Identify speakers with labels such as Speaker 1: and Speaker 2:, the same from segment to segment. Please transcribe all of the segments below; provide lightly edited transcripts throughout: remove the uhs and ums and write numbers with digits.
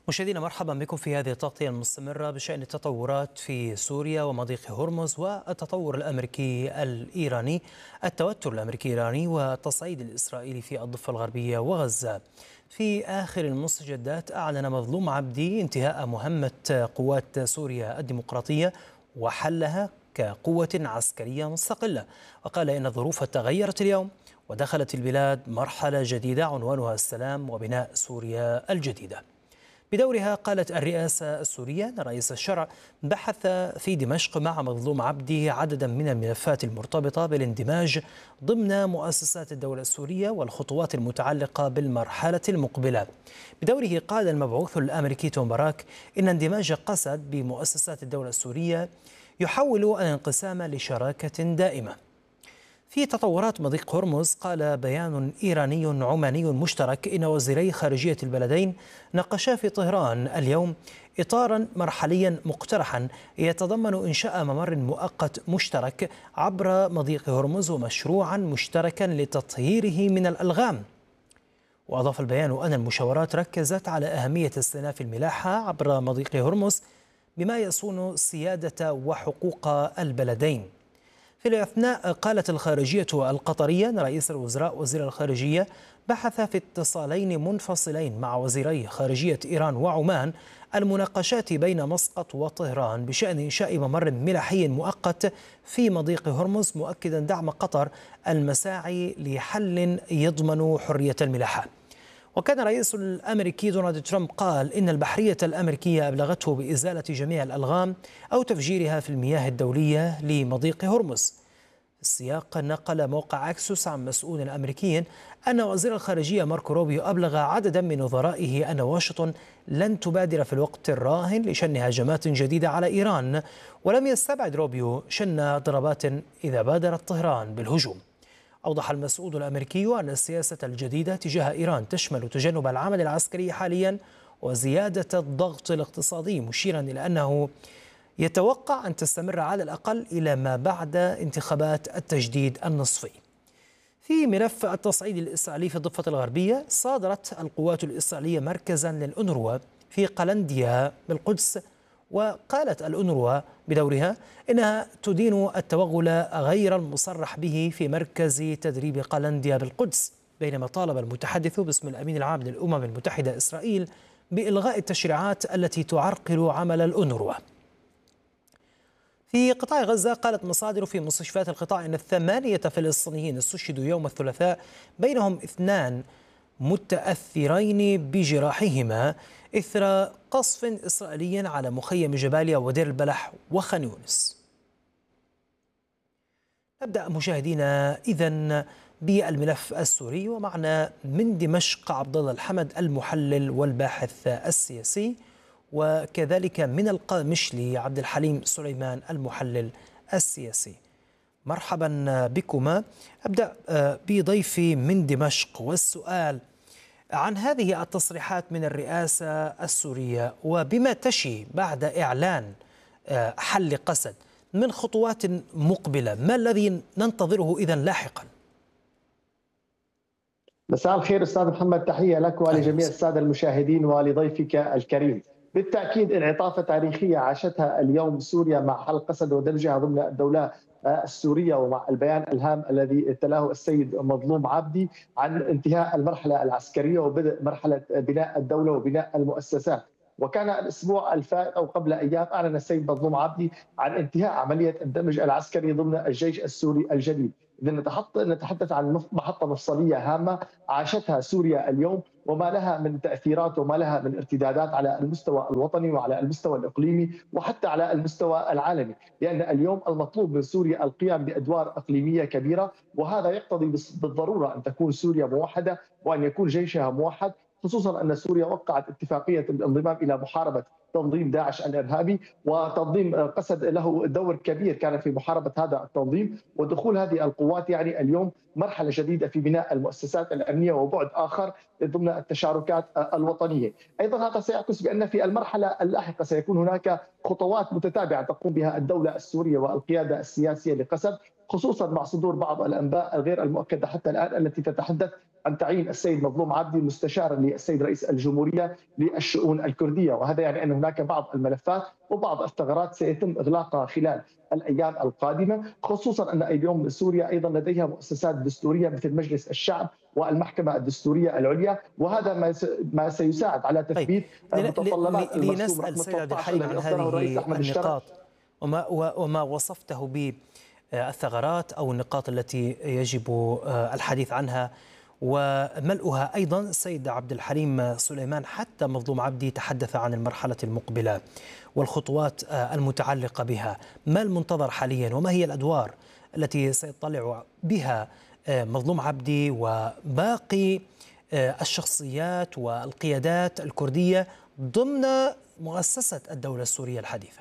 Speaker 1: مشاهدينا مرحبا بكم في هذه التغطية المستمرة بشأن التطورات في سوريا ومضيق هرمز والتطور الأمريكي الإيراني، التوتر الأمريكي الإيراني والتصعيد الإسرائيلي في الضفة الغربية وغزة. في آخر المستجدات أعلن مظلوم عبدي انتهاء مهمة قوات سوريا الديمقراطية وحلها كقوة عسكرية مستقلة، وقال إن الظروف تغيرت اليوم ودخلت البلاد مرحلة جديدة عنوانها السلام وبناء سوريا الجديدة. بدورها قالت الرئاسة السورية أن رئيس الشرع بحث في دمشق مع مظلوم عبده عددا من الملفات المرتبطة بالاندماج ضمن مؤسسات الدولة السورية والخطوات المتعلقة بالمرحلة المقبلة. بدوره قال المبعوث الأمريكي توم باراك إن اندماج قسد بمؤسسات الدولة السورية يحول الانقسام لشراكة دائمة. في تطورات مضيق هرمز قال بيان إيراني عماني مشترك إن وزيري خارجية البلدين ناقشا في طهران اليوم إطارا مرحليا مقترحا يتضمن إنشاء ممر مؤقت مشترك عبر مضيق هرمز ومشروعا مشتركا لتطهيره من الألغام. وأضاف البيان أن المشاورات ركزت على أهمية استئناف الملاحة عبر مضيق هرمز بما يصون سيادة وحقوق البلدين. في الأثناء قالت الخارجية القطرية أن رئيس الوزراء وزير الخارجية بحث في اتصالين منفصلين مع وزيري خارجية إيران وعمان المناقشات بين مسقط وطهران بشأن إنشاء ممر ملاحي مؤقت في مضيق هرمز، مؤكدا دعم قطر المساعي لحل يضمن حرية الملاحة. وكان الرئيس الأمريكي دونالد ترامب قال إن البحرية الأمريكية أبلغته بإزالة جميع الألغام أو تفجيرها في المياه الدولية لمضيق هرمز. في السياق نقل موقع أكسوس عن مسؤول أمريكي أن وزير الخارجية ماركو روبيو أبلغ عددا من وزرائه أن واشنطن لن تبادر في الوقت الراهن لشن هجمات جديدة على إيران، ولم يستبعد روبيو شن ضربات إذا بادرت طهران بالهجوم. أوضح المسؤول الأمريكي أن السياسة الجديدة تجاه إيران تشمل تجنب العمل العسكري حاليا وزيادة الضغط الاقتصادي، مشيرا إلى أنه يتوقع أن تستمر على الأقل إلى ما بعد انتخابات التجديد النصفي. في ملف التصعيد الإسرائيلي في الضفة الغربية، صادرت القوات الإسرائيلية مركزا للأونروا في قلنديا بالقدس، وقالت الأونروا بدورها إنها تدين التوغل غير المصرح به في مركز تدريب قلنديا بالقدس، بينما طالب المتحدث باسم الأمين العام للأمم المتحدة إسرائيل بإلغاء التشريعات التي تعرقل عمل الأونروا. في قطاع غزة قالت مصادر في مستشفيات القطاع أن 8 فلسطينيين استشهدوا يوم الثلاثاء، بينهم 2 متأثرين بجراحهما إثر قصف إسرائيلي على مخيم جباليا ودير البلح وخان يونس. نبدأ مشاهدينا إذن بالملف السوري، ومعنا من دمشق عبد الله الحمد المحلل والباحث السياسي، وكذلك من القامشلي عبد الحليم سليمان المحلل السياسي. مرحبا بكما. أبدأ بضيفي من دمشق والسؤال عن هذه التصريحات من الرئاسة السورية وبما تشي بعد إعلان حل قسد من خطوات مقبلة، ما الذي ننتظره إذن لاحقا؟
Speaker 2: مساء الخير أستاذ محمد، تحية لك ولجميع السادة المشاهدين ولضيفك الكريم. بالتأكيد انعطافة تاريخية عاشتها اليوم سوريا مع حل قسد ودمجها ضمن الدولة السورية، ومع البيان الهام الذي تلاه السيد مظلوم عبدي عن انتهاء المرحلة العسكرية وبدء مرحلة بناء الدولة وبناء المؤسسات. وكان الأسبوع الفائت أو قبل أيام أعلن السيد مظلوم عبدي عن انتهاء عملية الدمج العسكري ضمن الجيش السوري الجديد. إذا نتحدث عن محطة مفصلية هامة عاشتها سوريا اليوم، وما لها من تأثيرات وما لها من ارتدادات على المستوى الوطني وعلى المستوى الإقليمي وحتى على المستوى العالمي، لأن اليوم المطلوب من سوريا القيام بأدوار إقليمية كبيرة، وهذا يقتضي بالضرورة أن تكون سوريا موحدة وأن يكون جيشها موحد، خصوصا أن سوريا وقعت اتفاقية الانضمام إلى محاربة تنظيم داعش الإرهابي، وتنظيم قسد له دور كبير كان في محاربة هذا التنظيم، ودخول هذه القوات يعني اليوم مرحلة جديدة في بناء المؤسسات الأمنية وبعد آخر ضمن التشاركات الوطنية. أيضا هذا سيعكس بأن في المرحلة اللاحقة سيكون هناك خطوات متتابعة تقوم بها الدولة السورية والقيادة السياسية لقسد، خصوصا مع صدور بعض الأنباء الغير المؤكدة حتى الآن التي تتحدث أن تعيين السيد مظلوم عبدي مستشارا للسيد رئيس الجمهورية للشؤون الكردية، وهذا يعني أن هناك بعض الملفات وبعض الثغرات سيتم إغلاقها خلال الأيام القادمة، خصوصا أن اليوم سوريا أيضا لديها مؤسسات دستورية مثل مجلس الشعب والمحكمة الدستورية العليا، وهذا ما سيساعد على
Speaker 1: طيب،
Speaker 2: تثبيت متطلبات المرسوم
Speaker 1: لنسأل
Speaker 2: رقم
Speaker 1: سيد عبد
Speaker 2: 13
Speaker 1: الحليم
Speaker 2: الذي
Speaker 1: عن
Speaker 2: أصدره الرئيس
Speaker 1: هذه
Speaker 2: أحمد الشرع.
Speaker 1: النقاط وما وصفته بالثغرات أو النقاط التي يجب الحديث عنها وملؤها. أيضا السيد عبد الحليم سليمان، حتى مظلوم عبدي تحدث عن المرحلة المقبلة والخطوات المتعلقة بها. ما المنتظر حاليا وما هي الأدوار التي سيطلع بها مظلوم عبدي وباقي الشخصيات والقيادات الكردية ضمن مؤسسة الدولة السورية الحديثة؟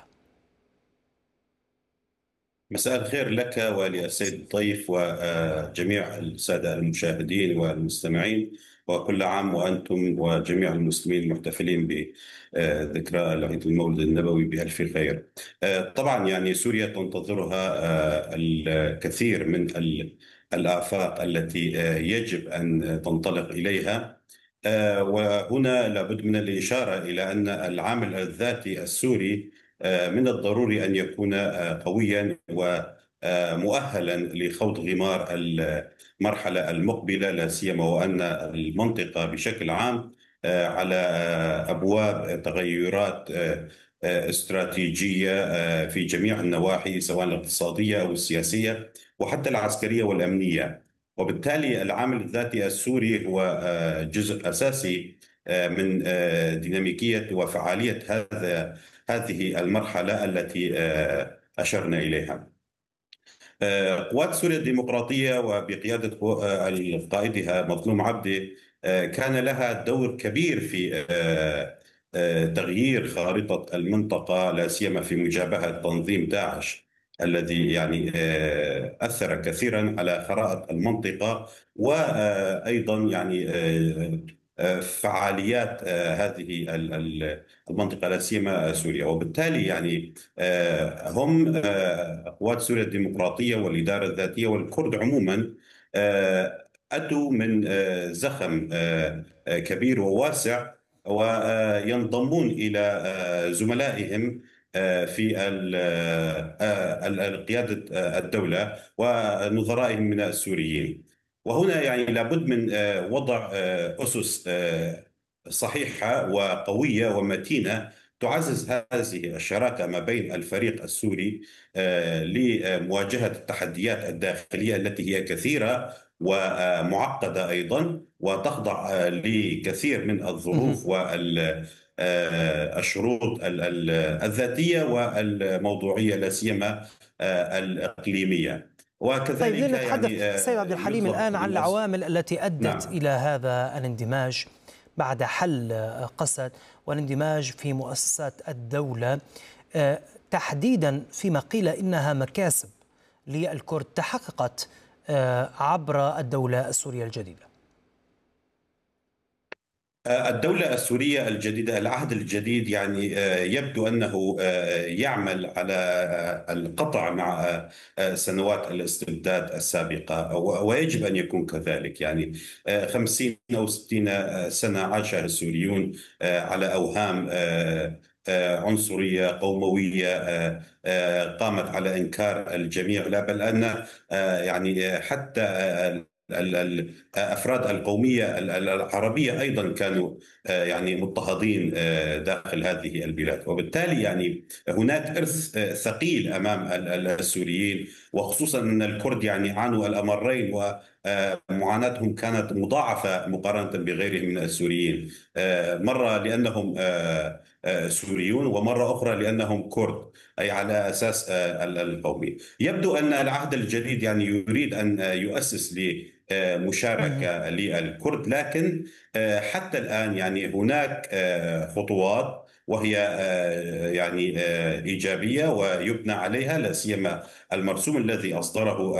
Speaker 3: مساء الخير لك وللسيد الضيف وجميع السادة المشاهدين والمستمعين، وكل عام وأنتم وجميع المسلمين المحتفلين بذكرى العيد المولد النبوي بألف خير. طبعا يعني سوريا تنتظرها الكثير من الآفاق التي يجب أن تنطلق إليها، وهنا لابد من الإشارة إلى أن العامل الذاتي السوري من الضروري أن يكون قويا ومؤهلا لخوض غمار المرحلة المقبلة، لا سيما وأن المنطقة بشكل عام على أبواب تغيرات استراتيجية في جميع النواحي، سواء الاقتصادية أو السياسية وحتى العسكرية والأمنية. وبالتالي العامل الذاتي السوري هو جزء أساسي من ديناميكية وفعالية هذه المرحلة التي أشرنا إليها. قوات سوريا الديمقراطية وبقيادة قائدها مظلوم عبدي كان لها دور كبير في تغيير خارطة المنطقة، لا سيما في مجابهة تنظيم داعش الذي يعني أثر كثيرا على خرائط المنطقة، وأيضا يعني فعاليات هذه المنطقة لا سيما سوريا. وبالتالي يعني هم قوات سوريا الديمقراطية والإدارة الذاتية والكرد عموما أتوا من زخم كبير وواسع، وينضمون إلى زملائهم في قيادة الدولة ونظرائهم من السوريين. وهنا يعني لابد من وضع أسس صحيحة وقوية ومتينة تعزز هذه الشراكة ما بين الفريق السوري لمواجهة التحديات الداخلية التي هي كثيرة ومعقدة أيضا، وتخضع لكثير من الظروف والشروط الذاتية والموضوعية، لا سيما الإقليمية.
Speaker 1: وكذلك طيب، لنتحدث يعني سيد عبد الحليم الآن عن العوامل التي أدت إلى هذا الاندماج بعد حل قسد والاندماج في مؤسسات الدولة، تحديدا فيما قيل إنها مكاسب للكرد تحققت عبر الدولة السورية الجديدة.
Speaker 3: الدولة السورية الجديدة، العهد الجديد يعني يبدو أنه يعمل على القطع مع سنوات الاستبداد السابقة، ويجب أن يكون كذلك. يعني 50 أو 60 سنة عاشها السوريون على أوهام عنصرية قوموية قامت على إنكار الجميع، لا بل أن يعني حتى أفراد القومية العربية أيضا كانوا يعني مضطهدين داخل هذه البلاد. وبالتالي يعني هناك إرث ثقيل أمام السوريين، وخصوصا أن الكرد يعني عانوا الأمرين، ومعاناتهم كانت مضاعفة مقارنة بغيرهم من السوريين، مرة لأنهم سوريون ومرة أخرى لأنهم كرد، أي على أساس القومي. يبدو أن العهد الجديد يعني يريد أن يؤسس لمشاركة للكرد، لكن حتى الآن يعني هناك خطوات وهي يعني إيجابية ويبنى عليها، لا سيما المرسوم الذي أصدره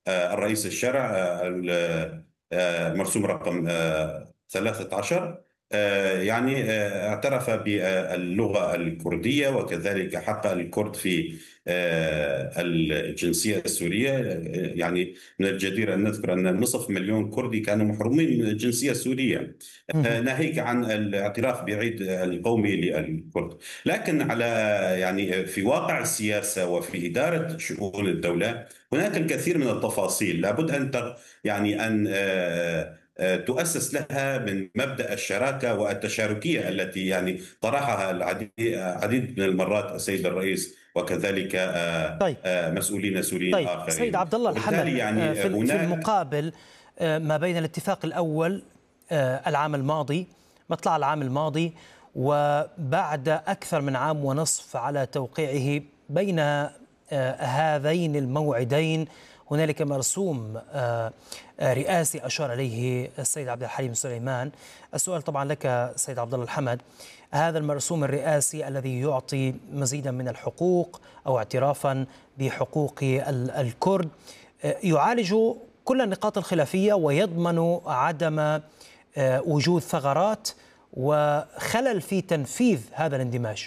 Speaker 3: الرئيس الشرع، المرسوم رقم 13 يعني اعترف باللغة الكردية، وكذلك حقق الكرد في الجنسية السورية. يعني من الجدير أن نذكر أن نصف مليون كردي كانوا محرومين من الجنسية السورية، ناهيك عن الاعتراف بعيد القومي للكرد. لكن على يعني في واقع السياسة وفي إدارة شؤون الدولة هناك الكثير من التفاصيل لابد أن يعني أن تؤسس لها من مبدأ الشراكة والتشاركية التي يعني طرحها العديد من المرات السيد الرئيس، وكذلك
Speaker 1: طيب
Speaker 3: مسؤولين سوريين
Speaker 1: طيب
Speaker 3: آخرين.
Speaker 1: سيد عبد الله الحمل،
Speaker 3: يعني
Speaker 1: في المقابل ما بين الاتفاق الأول العام الماضي، مطلع العام الماضي، وبعد أكثر من عام ونصف على توقيعه، بين هذين الموعدين هنالك مرسوم رئاسي أشار إليه السيد عبد الحليم سليمان. السؤال طبعا لك سيد عبد الله الحمد، هذا المرسوم الرئاسي الذي يعطي مزيدا من الحقوق أو اعترافا بحقوق الكرد يعالج كل النقاط الخلافية ويضمن عدم وجود ثغرات وخلل في تنفيذ هذا الاندماج؟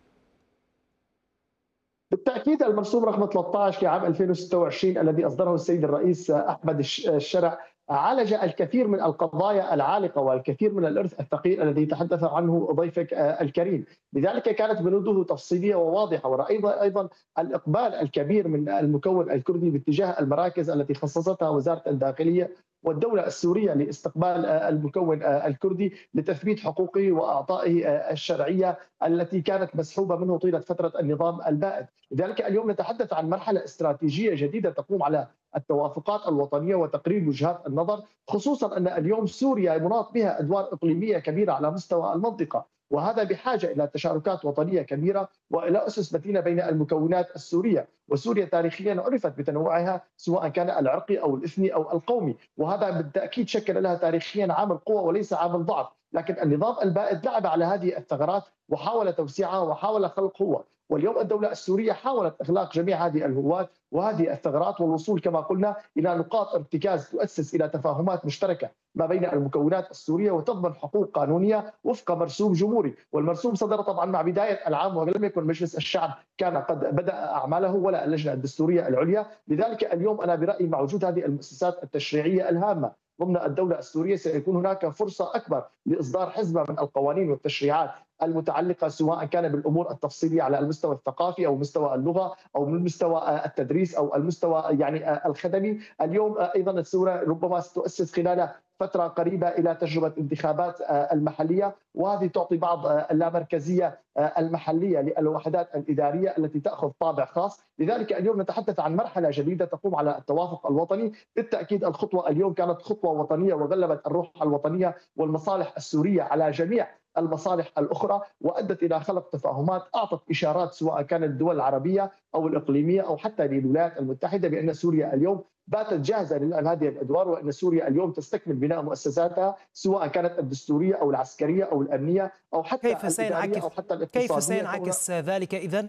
Speaker 2: بالتأكيد المرسوم رقم 13 لعام 2026 الذي أصدره السيد الرئيس أحمد الشرع عالج الكثير من القضايا العالقة والكثير من الإرث الثقيل الذي تحدث عنه ضيفك الكريم. لذلك كانت بنوده تفصيلية وواضحة، ورأينا أيضا الإقبال الكبير من المكون الكردي باتجاه المراكز التي خصصتها وزارة الداخلية والدولة السورية لاستقبال المكون الكردي لتثبيت حقوقه وأعطائه الشرعية التي كانت مسحوبة منه طيلة فترة النظام البائد. لذلك اليوم نتحدث عن مرحلة استراتيجية جديدة تقوم على التوافقات الوطنية وتقريب وجهات النظر، خصوصا أن اليوم سوريا مناط بها أدوار إقليمية كبيرة على مستوى المنطقة، وهذا بحاجة إلى تشاركات وطنية كبيرة وإلى أسس متينة بين المكونات السورية. وسوريا تاريخيا عرفت بتنوعها سواء كان العرقي أو الإثني أو القومي، وهذا بالتأكيد شكل لها تاريخيا عامل قوة وليس عامل ضعف. لكن النظام البائد لعب على هذه الثغرات وحاول توسيعها وحاول خلق هوة، واليوم الدولة السورية حاولت إغلاق جميع هذه الهوات وهذه الثغرات والوصول كما قلنا إلى نقاط ارتكاز تؤسس إلى تفاهمات مشتركة ما بين المكونات السورية وتضمن حقوق قانونية وفق مرسوم جمهوري. والمرسوم صدر طبعا مع بداية العام ولم يكن مجلس الشعب كان قد بدأ أعماله ولا اللجنة الدستورية العليا. لذلك اليوم أنا برأيي مع وجود هذه المؤسسات التشريعية الهامة ضمن الدولة السورية سيكون هناك فرصة أكبر لإصدار حزمة من القوانين والتشريعات المتعلقة سواء كان بالأمور التفصيلية على المستوى الثقافي أو مستوى اللغة أو من مستوى التدريس أو المستوى يعني الخدمي. اليوم أيضا السورة ربما ستؤسس خلال فترة قريبة إلى تجربة انتخابات المحلية، وهذه تعطي بعض اللامركزية المحلية للوحدات الإدارية التي تأخذ طابع خاص. لذلك اليوم نتحدث عن مرحلة جديدة تقوم على التوافق الوطني. بالتأكيد الخطوة اليوم كانت خطوة وطنية وغلبت الروح الوطنية والمصالح السورية على جميع المصالح الأخرى، وأدت إلى خلق تفاهمات أعطت إشارات سواء كانت الدول العربية أو الإقليمية أو حتى للولايات المتحدة بأن سوريا اليوم باتت جاهزة للعب هذه الأدوار، وأن سوريا اليوم تستكمل بناء مؤسساتها سواء كانت الدستورية أو العسكرية أو الأمنية أو حتى الإدارية أو حتى الاقتصادية.
Speaker 1: كيف سينعكس ذلك إذن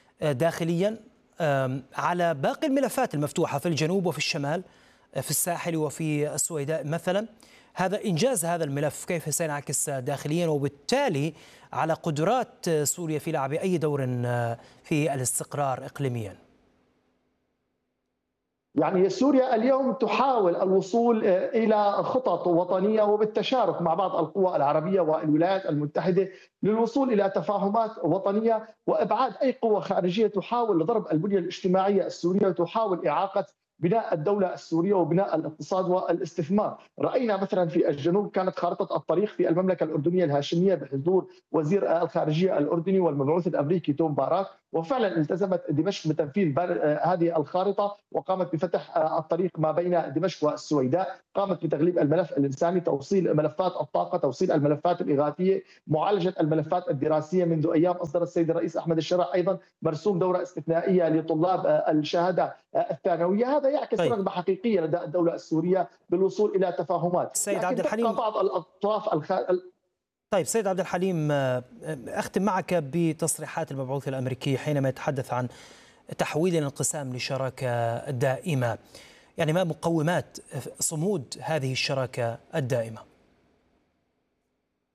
Speaker 1: داخليا على باقي الملفات المفتوحة في الجنوب وفي الشمال، في الساحل وفي السويداء مثلا؟ هذا إنجاز هذا الملف كيف سينعكس داخليا وبالتالي على قدرات سوريا في لعب أي دور في الاستقرار إقليميا؟
Speaker 2: يعني سوريا اليوم تحاول الوصول إلى خطط وطنية وبالتشارك مع بعض القوى العربية والولايات المتحدة للوصول إلى تفاهمات وطنية وإبعاد أي قوة خارجية تحاول ضرب البنية الاجتماعية السورية وتحاول إعاقة بناء الدولة السورية وبناء الاقتصاد والاستثمار. رأينا مثلا في الجنوب كانت خارطة الطريق في المملكة الأردنية الهاشمية بحضور وزير الخارجية الأردني والمبعوث الأمريكي توم باراك، وفعلا التزمت دمشق بتنفيذ هذه الخارطة وقامت بفتح الطريق ما بين دمشق والسويداء، قامت بتغليب الملف الإنساني، توصيل ملفات الطاقة، توصيل الملفات الإغاثية، معالجة الملفات الدراسية. منذ أيام أصدر السيد الرئيس أحمد الشرع أيضا مرسوم دورة استثنائية لطلاب الشهادة الثانوية. هذا يعكس رغبة حقيقية لدى الدولة السورية بالوصول إلى تفاهمات.
Speaker 1: سيد عبد الحليم،
Speaker 2: بعض الأطراف
Speaker 1: طيب سيد عبد الحليم، أختم معك بتصريحات المبعوث الأمريكي حينما يتحدث عن تحويل الانقسام لشراكة دائمة. يعني ما مقومات صمود هذه الشراكة الدائمة؟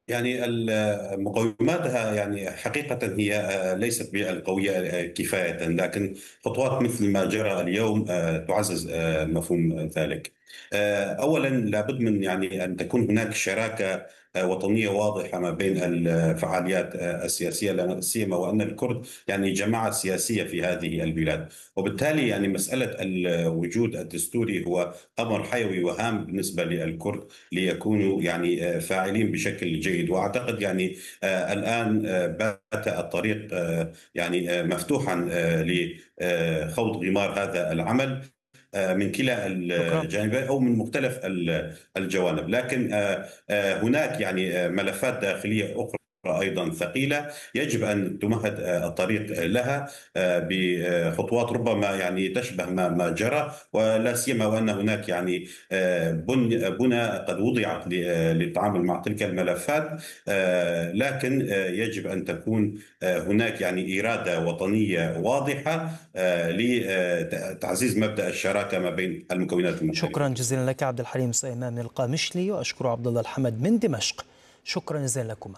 Speaker 3: يعني مقوماتها يعني حقيقة هي ليست بالقوية كفاية، لكن خطوات مثل ما جرى اليوم تعزز مفهوم ذلك. أولا لابد من يعني أن تكون هناك شراكة وطنية واضحة ما بين الفعاليات السياسية، لا سيما وأن الكرد يعني جماعة سياسية في هذه البلاد، وبالتالي يعني مسألة الوجود الدستوري هو أمر حيوي وهام بالنسبة للكرد ليكونوا يعني فاعلين بشكل جيد. واعتقد يعني الان بات الطريق يعني مفتوحا لخوض غمار هذا العمل من كلا
Speaker 1: شكرا.
Speaker 3: الجانبين او من مختلف الجوانب، لكن هناك يعني ملفات داخليه اخرى ايضا ثقيله يجب ان تمهد الطريق لها بخطوات ربما يعني تشبه ما جرى، ولا سيما وان هناك يعني بنى قد وضعت للتعامل مع تلك الملفات، لكن يجب ان تكون هناك يعني اراده وطنيه واضحه لتعزيز مبدا الشراكه ما بين المكونات المختلفه.
Speaker 1: شكرا جزيلا لك عبد الحليم سليمان من القامشلي، وأشكر عبد الله الحمد من دمشق. شكرا جزيلا لكما.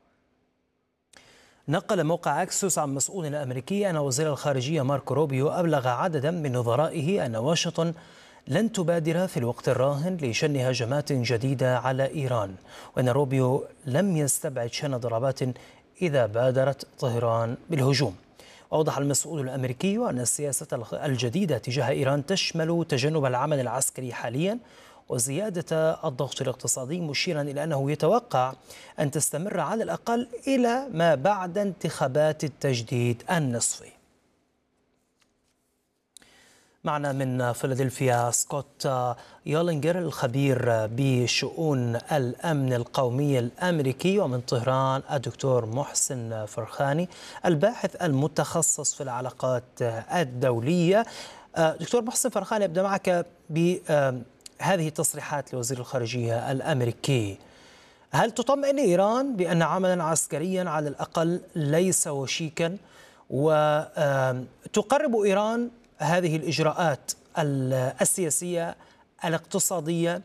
Speaker 1: نقل موقع أكسوس عن مسؤول أمريكي أن وزير الخارجية ماركو روبيو أبلغ عددا من نظرائه أن واشنطن لن تبادر في الوقت الراهن لشن هجمات جديدة على إيران، وأن روبيو لم يستبعد شن ضربات إذا بادرت طهران بالهجوم. أوضح المسؤول الأمريكي أن السياسة الجديدة تجاه إيران تشمل تجنب العمل العسكري حاليا وزيادة الضغط الاقتصادي، مشيرا إلى أنه يتوقع أن تستمر على الأقل إلى ما بعد انتخابات التجديد النصفي. معنا من فيلادلفيا سكوت يولينجر الخبير بشؤون الأمن القومي الأمريكي، ومن طهران الدكتور محسن فرخاني الباحث المتخصص في العلاقات الدولية. دكتور محسن فرخاني، أبدأ معك بهذه التصريحات لوزير الخارجية الأمريكي. هل تطمئن إيران بأن عملا عسكريا على الأقل ليس وشيكا، وتقرب إيران هذه الإجراءات السياسية الاقتصادية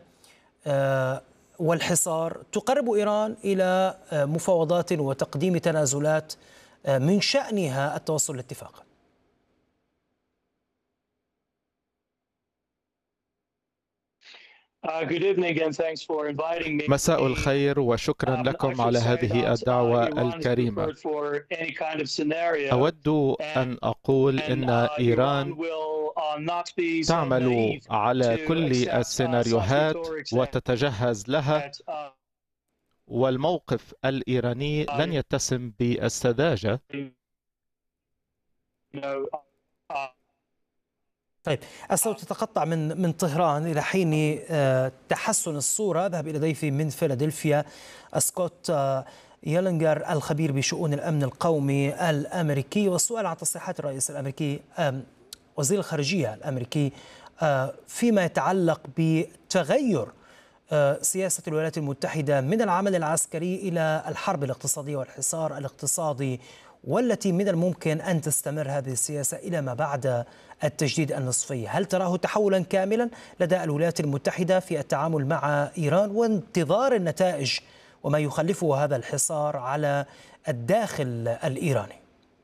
Speaker 1: والحصار تقرب إيران إلى مفاوضات وتقديم تنازلات من شأنها التوصل لاتفاق؟
Speaker 4: مساء الخير وشكرا لكم على هذه الدعوة الكريمة. أود أن أقول إن إيران تعمل على كل السيناريوهات وتتجهز لها، والموقف الإيراني لن يتسم بالسذاجة.
Speaker 1: طيب، الصوت يتقطع من طهران إلى حين تحسن الصورة. أذهب إلى ضيفي من فيلادلفيا سكوت يولينجر الخبير بشؤون الأمن القومي الأمريكي، والسؤال عن تصريحات الرئيس الأمريكي وزير الخارجية الأمريكي فيما يتعلق بتغير سياسة الولايات المتحدة من العمل العسكري إلى الحرب الاقتصادية والحصار الاقتصادي، والتي من الممكن أن تستمر هذه السياسة إلى ما بعد التجديد النصفي. هل تراه تحولا كاملا لدى الولايات المتحدة في التعامل مع إيران وانتظار النتائج وما يخلفه هذا الحصار على الداخل الإيراني؟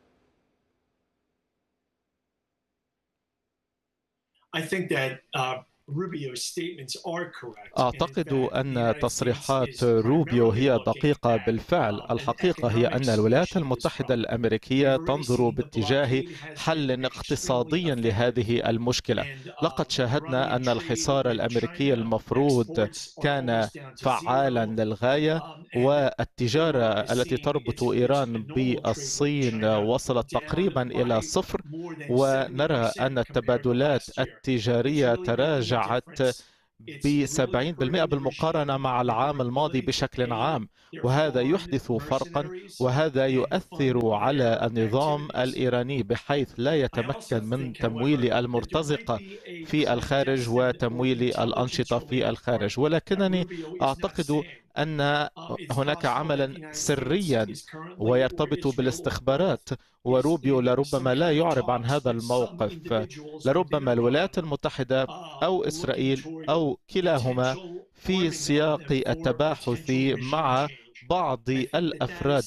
Speaker 4: أعتقد أن تصريحات روبيو هي دقيقة بالفعل. الحقيقة هي أن الولايات المتحدة الأمريكية تنظر باتجاه حل اقتصادي لهذه المشكلة. لقد شاهدنا أن الحصار الأمريكي المفروض كان فعالا للغاية، والتجارة التي تربط إيران بالصين وصلت تقريبا إلى صفر، ونرى أن التبادلات التجارية تراجعت ب70% بالمقارنة مع العام الماضي بشكل عام، وهذا يحدث فرقا، وهذا يؤثر على النظام الإيراني بحيث لا يتمكن من تمويل المرتزقة في الخارج وتمويل الأنشطة في الخارج. ولكنني أعتقد أن هناك عملا سريا ويرتبط بالاستخبارات، وروبيو لربما لا يعرب عن هذا الموقف. لربما الولايات المتحدة أو إسرائيل أو كلاهما في سياق التباحث مع بعض الأفراد